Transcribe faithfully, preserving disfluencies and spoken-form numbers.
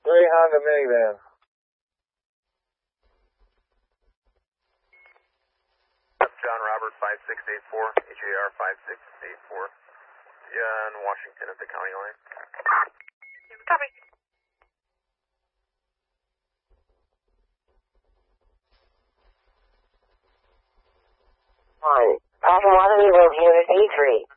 Gray Honda minivan. John Robert five six eight four, H A R five six eight four. Yeah, in Washington at the county line. Copy. One. Passion Waterloo Road, Unit A three.